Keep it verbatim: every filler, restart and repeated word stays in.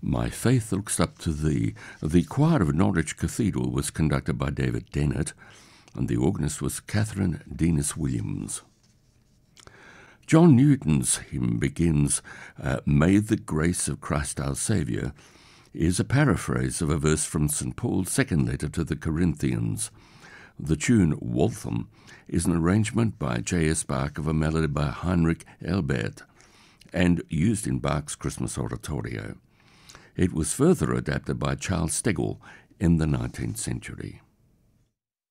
My Faith Looks Up to Thee. The choir of Norwich Cathedral was conducted by David Dennett, and the organist was Catherine Denis Williams. John Newton's hymn begins, uh, May the grace of Christ our Saviour, is a paraphrase of a verse from Saint Paul's second letter to the Corinthians. The tune Waltham is an arrangement by J S Bach of a melody by Heinrich Elbert and used in Bach's Christmas Oratorio. It was further adapted by Charles Stegel in the nineteenth century.